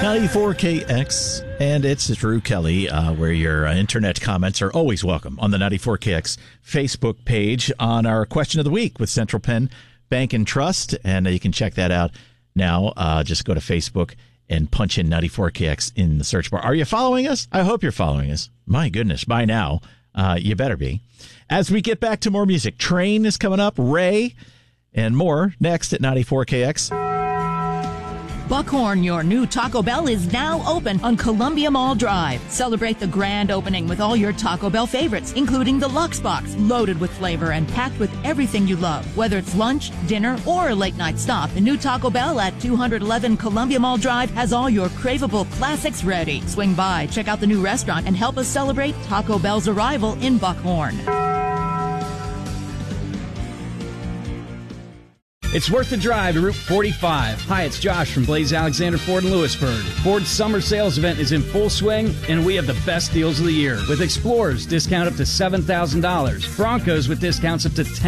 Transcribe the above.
94KX, and it's Drew Kelly, where your internet comments are always welcome on the 94KX Facebook page on our question of the week with Central Penn Bank and Trust, and you can check that out now. Just go to Facebook and punch in 94KX in the search bar. Are you following us? I hope you're following us. My goodness, by now, you better be. As we get back to more music, Train is coming up, Ray, and more next at 94KX. Buckhorn, your new Taco Bell, is now open on Columbia Mall Drive. Celebrate the grand opening with all your Taco Bell favorites, including the Lux Box, loaded with flavor and packed with everything you love. Whether it's lunch, dinner, or a late-night stop, the new Taco Bell at 211 Columbia Mall Drive has all your craveable classics ready. Swing by, check out the new restaurant, and help us celebrate Taco Bell's arrival in Buckhorn. It's worth the drive to Route 45. Hi, it's Josh from Blaze Alexander Ford in Lewisburg. Ford's summer sales event is in full swing, and we have the best deals of the year. With Explorers, discount up to $7,000. Broncos with discounts up to $10,000.